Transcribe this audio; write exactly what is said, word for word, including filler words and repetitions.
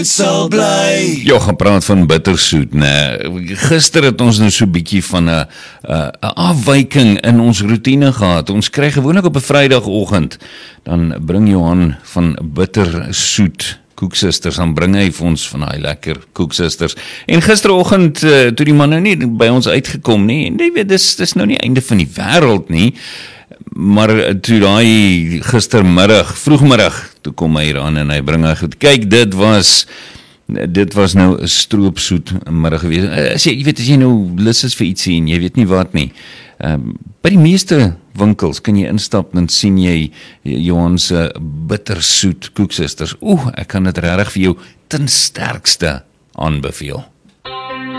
Sal bly. Ja, gepraat van bittersoet, nee. Gister het ons nou so 'n bietjie van 'n 'n afwyking in ons roetine gehad. Ons kry gewoonlik op 'n Vrydagoggend, dan bring Johan van bittersoet Koeksisters, dan bring hy vir ons van daai lekker Koeksisters. En gisteroggend, uh, toe die man nou nie by ons uitgekom nie, en jy weet, dis, dis nou nie einde van die wêreld nie, maar toe daai gistermiddag, vroegmiddag, toe kom hy hier aan en hy bring hy goed. Kyk, dit was, dit was nou 'n stroopsoet middag gewees. As jy, jy weet, as jy nou lus is vir ietsie en jy weet nie wat nie, um, by die meeste winkels kan jy instap en sien jy Johan se bittersoet Koeksisters. Oeh, ek kan dit regtig vir jou ten sterkste aanbeveel.